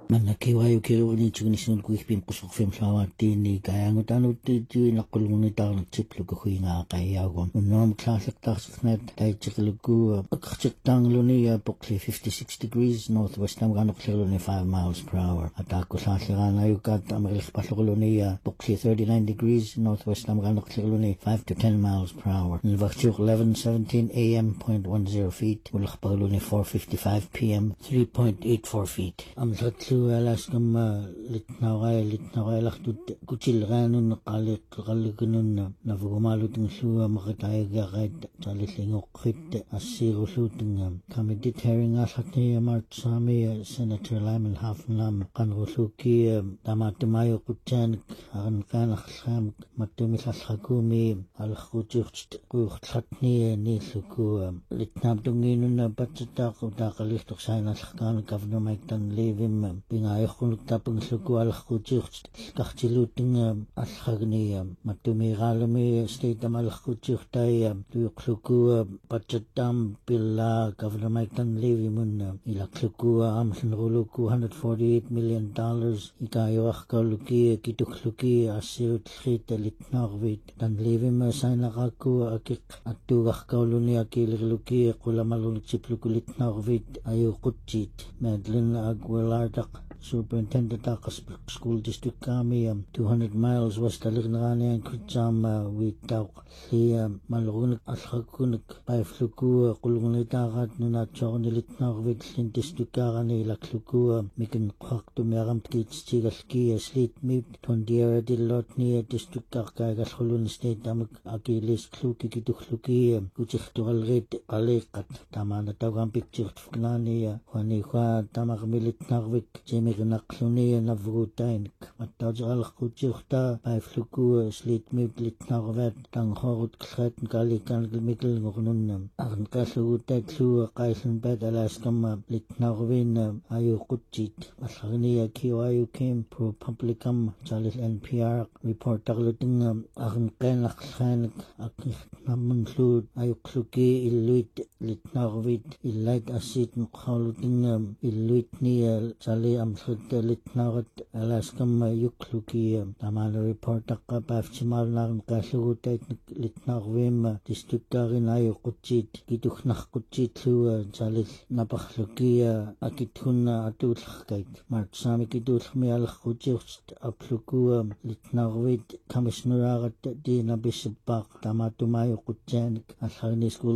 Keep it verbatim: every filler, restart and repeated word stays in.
Mannakiwayu kiruni chugnisun kuihpim kusukfim hlawatini kayangutanut tiinaqulunitaarnatipluku huinga qayagun unnom klaasiqtaarsiqnat taichiqluku aqarchiqtaangluni poqli fifty-six degrees northwest tamganuqlirluni five miles per hour ataakullaalliraanayukat amerilqpalluqluni poqli thirty-nine degrees northwest tamganuqlirluni five to ten miles per hour nilvaqtiuq eleven seventeen a m zero point one zero feet ulaqpaqluni four fifty-five p m three point eight four feet amsatlu alaskam litnawai litnawai lahtut kuchilganun qaliq qallikunun navugumalutun suwa maqatayagaqait talilingoqqit assirulutun committee hearing asatni martsami Senator Lyman Hafnam qanruluki tamatumayo qutsan aran qanaqlham mattumilalhakumi alkhutiurt quuqtlatni niluku litnabtunginun patsataq utaqalihtoqsainallaqan Governor Mike Dunleavy pingaayuqunuk tapangluku alkhutiurt qartiluutinga allagni mattumiiraalumi state amalkhutiurtai tuyuqluku patsatam pilla Governor Mike Dunleavy mun ilaqluku amlnruluku one hundred forty-eight million dollars ikayuarkaluki kitukluki assirutllrit litnarvit Dunleavy ma sainaqaku akik attuugarkauluni akilirluki qulamalunitsipluku litnarvit ayuqutsit Madeline Aguilar Superintendent Aqaspeq School District Kami um, two hundred miles west Alirnarani and Kutsam Witau Li Malrunik Alhakunik Paifluku Kulunitarat Nunachornilitnarvit Lin District Karani Lakluku Mikin Quaktu Miaram Tigalski Slit Mip Tondiera Dilotni District Karkagalhulun State Amik Akilis Kluki Kitukluki Kuchichtualrit Alikat Tamana Tawam Picture Fgnani Juaniqua Tamar Militnarvik Jimmy naqluni navgutainik mattaujaqalqutiurta paifluku slitmip litnarvat tanghorut klat kalikan mikil ngornunnam arnqallugutatlu qailunpat alaskam litnarvin ayuqutsit allagniya kiwayukim pro publicam chalis N P R reporterluting arnqanaqlhanik aknammunlu ayuqluki illuit litnarvit illait asit nuqhaluting illuitni chali amsutalitnarat alaskam yukluki tamana reportaqqa paafchimalnarn qallugutait litnarvim districtarin ayuqutsit kituhnarqutsitlu chalis napaqluki akithunna atuullaqkait martsami kituullmi alqutiurt apluku litnarvit commissionerat dina bishpaq tamatumayuqutsanik allagni school